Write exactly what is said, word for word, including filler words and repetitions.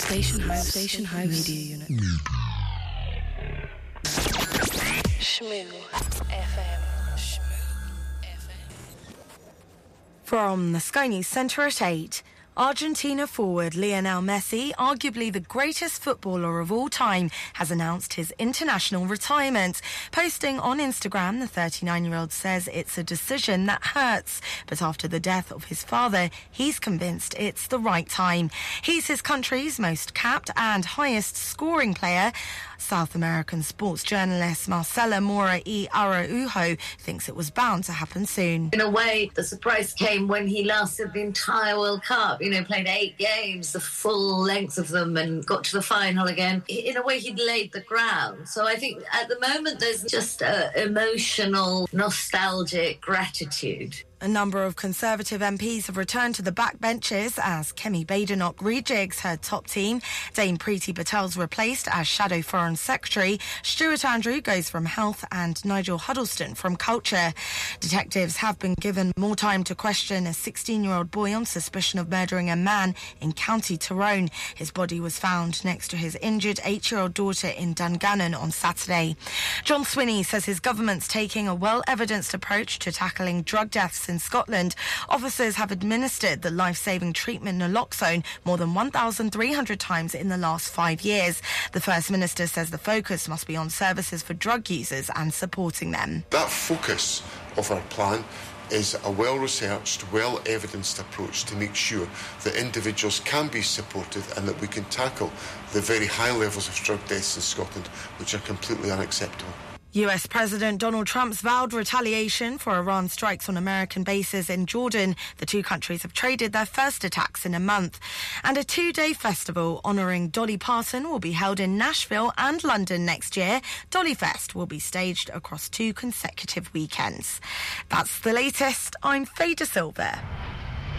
Station House. Station House. Media Unit. Shmoo F M. Shmoo F M. From the Sky News Centre at eight. Argentina forward Lionel Messi, arguably the greatest footballer of all time, has announced his international retirement. Posting on Instagram, the thirty-nine-year-old says it's a decision that hurts, but after the death of his father, he's convinced it's the right time. He's his country's most capped and highest scoring player. South American sports journalist Marcela Mora y Araujo thinks it was bound to happen soon. In a way, the surprise came when he lasted the entire World Cup, you know, played eight games, the full length of them, and got to the final again. In a way, he'd laid the ground. So I think at the moment there's just a emotional, nostalgic gratitude. A number of Conservative M Ps have returned to the backbenches as Kemi Badenoch rejigs her top team. Dame Preeti Patel's replaced as Shadow Foreign Secretary. Stuart Andrew goes from Health and Nigel Huddleston from Culture. Detectives have been given more time to question a sixteen-year-old boy on suspicion of murdering a man in County Tyrone. His body was found next to his injured eight-year-old daughter in Dungannon on Saturday. John Swinney says his government's taking a well-evidenced approach to tackling drug deaths in Scotland. Officers have administered the life-saving treatment naloxone more than one thousand three hundred times in the last five years. The First Minister says the focus must be on services for drug users and supporting them. That focus of our plan is a well-researched, well-evidenced approach to make sure that individuals can be supported and that we can tackle the very high levels of drug deaths in Scotland, which are completely unacceptable. U S President Donald Trump's vowed retaliation for Iran strikes on American bases in Jordan. The two countries have traded their first attacks in a month. And a two-day festival honouring Dolly Parton will be held in Nashville and London next year. Dolly Fest will be staged across two consecutive weekends. That's the latest. I'm Faye De Silva.